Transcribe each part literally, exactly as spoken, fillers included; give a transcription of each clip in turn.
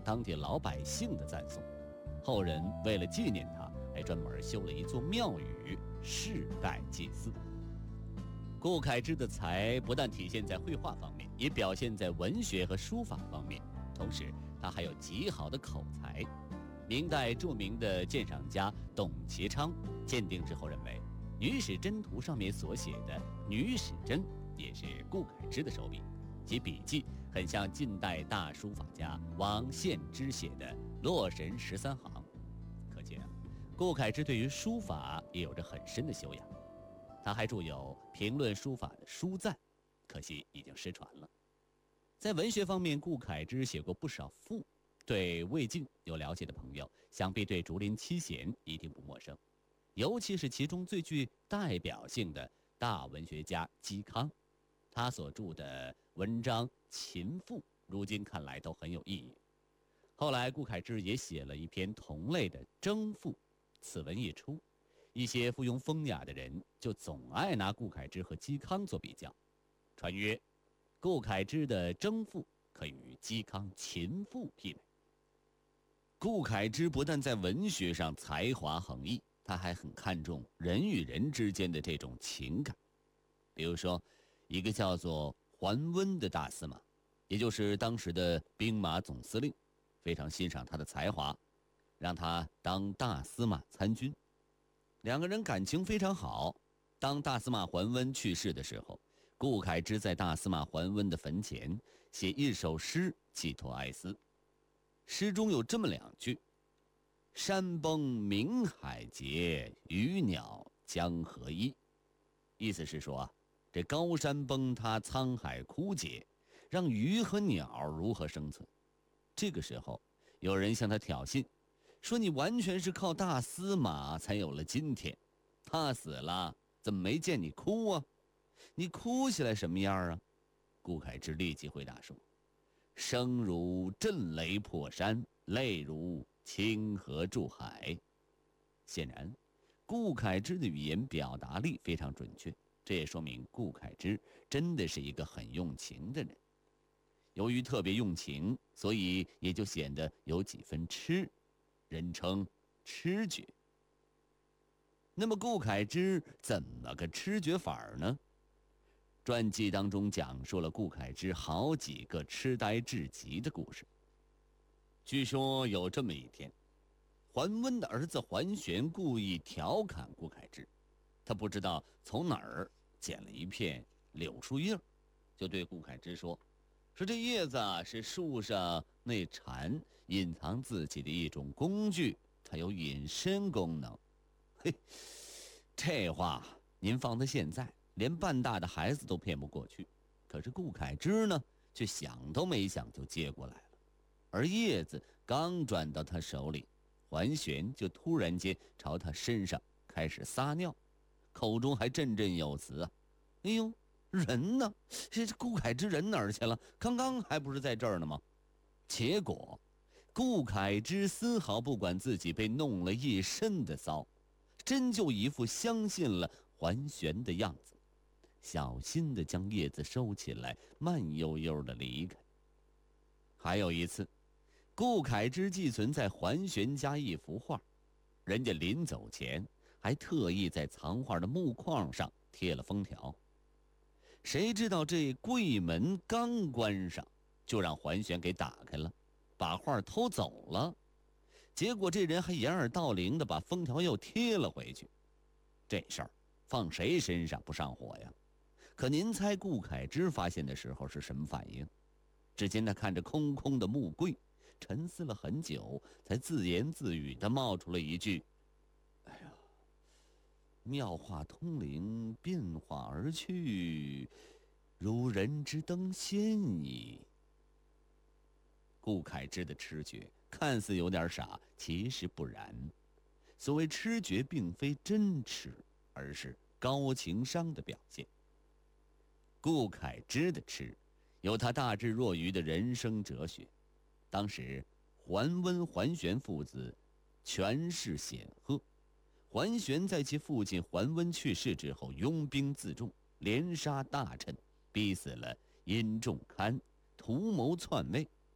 当地老百姓的赞颂。后人为了纪念他，还专门修了一座庙宇，世代祭祀。顾恺之的才不但体现在绘画方面，也表现在文学和书法方面，同时他还有极好的口才。明代著名的鉴赏家董其昌鉴定之后认为，《女史箴图》上面所写的女史箴也是顾恺之的手笔，其笔迹很像近代大书法家王献之写的《洛神十三行》。可见啊，顾恺之对于书法也有着很深的修养。他还著有评论书法的书赞，可惜已经失传了。在文学方面，顾恺之写过不少赋，对魏晋有了解的朋友，想必对竹林七贤一定不陌生，尤其是其中最具代表性的大文学家嵇康，他所著的文章《秦赋》，如今看来都很有意义。后来顾恺之也写了一篇同类的《征赋》，此文一出，一些附庸风雅的人就总爱拿顾恺之和嵇康做比较，传曰顾恺之的《征赋》可与嵇康《秦赋》媲美。顾恺之不但在文学上才华横溢，他还很看重人与人之间的这种情感。比如说，一个叫做桓温的大司马，也就是当时的兵马总司令，非常欣赏他的才华，让他当大司马参军。两个人感情非常好。当大司马桓温去世的时候，顾恺之在大司马桓温的坟前写一首诗寄托哀思。诗中有这么两句：山崩明海竭，鱼鸟江河依。意思是说啊，这高山崩塌，沧海枯竭，让鱼和鸟如何生存？这个时候有人向他挑衅，说你完全是靠大司马才有了今天，他死了怎么没见你哭啊？你哭起来什么样啊？顾恺之立即回答说：声如震雷破山，泪如清河注海。显然顾恺之的语言表达力非常准确，这也说明顾恺之真的是一个很用情的人。由于特别用情，所以也就显得有几分痴，人称痴绝。那么顾恺之怎么个痴绝法呢？传记当中讲述了顾恺之好几个痴呆至极的故事。据说有这么一天，桓温的儿子桓玄故意调侃顾恺之，他不知道从哪儿捡了一片柳树叶，就对顾恺之说说这叶子啊是树上那蝉隐藏自己的一种工具，它有隐身功能。嘿，这话您放在现在，连半大的孩子都骗不过去。可是顾恺之呢，却想都没想就接过来了。而叶子刚转到他手里，桓玄就突然间朝他身上开始撒尿，口中还振振有词啊：哎呦，人呢？这顾恺之人哪儿去了？刚刚还不是在这儿呢吗？结果顾恺之丝毫不管自己被弄了一身的骚，真就一副相信了桓玄的样子，小心地将叶子收起来，慢悠悠地离开。还有一次，顾恺之寄存在桓玄家一幅画，人家临走前还特意在藏画的木框上贴了封条。谁知道这柜门刚关上，就让桓玄给打开了，把画偷走了。结果这人还掩耳盗铃的把封条又贴了回去。这事儿放谁身上不上火呀？可您猜顾恺之发现的时候是什么反应？只见他看着空空的木柜，沉思了很久，才自言自语地冒出了一句：哎呀，妙画通灵，变化而去，如人之登仙矣。顾恺之的痴觉看似有点傻，其实不然。所谓痴觉并非真痴，而是高情商的表现。顾恺之的痴有他大智若愚的人生哲学。当时桓温、桓玄父子权势显赫，桓玄在其父亲桓温去世之后拥兵自重，连杀大臣，逼死了殷仲堪，图谋篡位。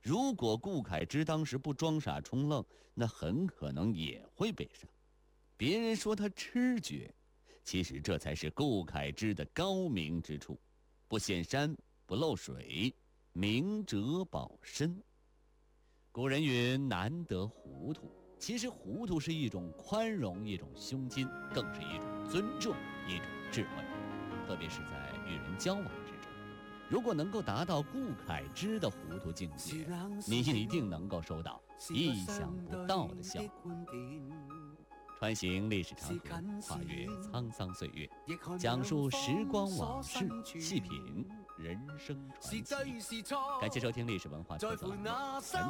如果顾恺之当时不装傻充愣，那很可能也会被杀。别人说他痴绝，其实这才是顾恺之的高明之处，不显山不漏水，明哲保身。古人云难得糊涂，其实糊涂是一种宽容，一种胸襟，更是一种尊重，一种智慧。特别是在与人交往之中，如果能够达到顾恺之的糊涂境界，你一定能够收到意想不到的效果。穿行历史长河，跨越沧桑岁月，讲述时光往事，细品人生传奇。感谢收听历史文化出版。